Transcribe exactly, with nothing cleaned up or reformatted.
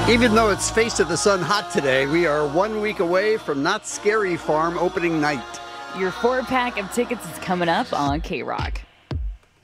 Even though it's Face of the Sun hot today, we are one week away from Knott's Scary Farm opening night. Your four pack of tickets is coming up on K-Rock.